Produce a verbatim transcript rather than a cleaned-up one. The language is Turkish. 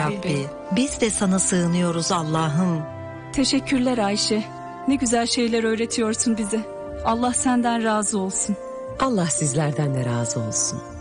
Rabbi. Biz de sana sığınıyoruz Allah'ım. Teşekkürler Ayşe. Ne güzel şeyler öğretiyorsun bize. Allah senden razı olsun. Allah sizlerden de razı olsun.